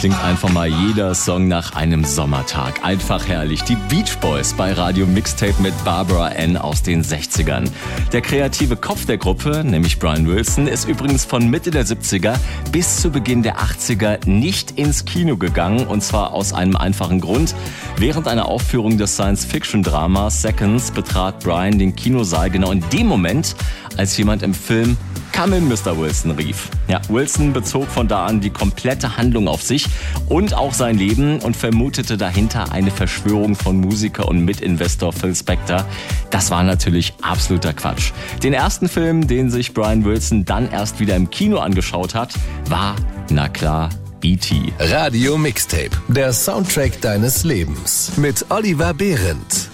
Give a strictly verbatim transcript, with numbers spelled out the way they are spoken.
klingt einfach mal jeder Song nach einem Sommertag. Einfach herrlich. Die Beach Boys bei Radio Mixtape mit Barbara Ann aus den sechzigern. Der kreative Kopf der Gruppe, nämlich Brian Wilson, ist übrigens von Mitte der siebziger bis zu Beginn der achtziger nicht ins Kino gegangen. Und zwar aus einem einfachen Grund. Während einer Aufführung des Science-Fiction-Dramas Seconds betrat Brian den Kinosaal genau in dem Moment, als jemand im Film "Come in, Mister Wilson" rief. Ja, Wilson bezog von da an die komplette Handlung auf sich und auch sein Leben und vermutete dahinter eine Verschwörung von Musiker und Mitinvestor Phil Spector. Das war natürlich absoluter Quatsch. Den ersten Film, den sich Brian Wilson dann erst wieder im Kino angeschaut hat, war, na klar, E T Radio Mixtape, der Soundtrack deines Lebens mit Oliver Behrendt.